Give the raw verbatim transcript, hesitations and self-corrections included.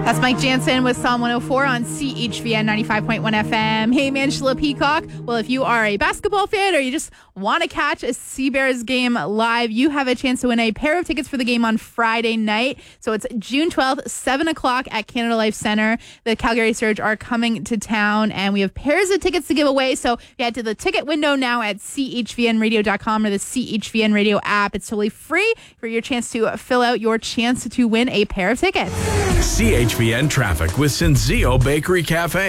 That's Mike Jansen with Psalm one oh four on C H V N ninety-five point one F M. Hey, Angela Peacock. Well, if you are a basketball fan or you just want to catch a Sea Bears game live, you have a chance to win a pair of tickets for the game on Friday night. So it's June twelfth, seven o'clock at Canada Life Center. The Calgary Surge are coming to town, and we have pairs of tickets to give away. So head to the ticket window now at C H V N radio dot com or the C H V N Radio app. It's totally free for your chance to fill out your chance to win a pair of tickets. C H V N traffic with Senzio Bakery Cafe.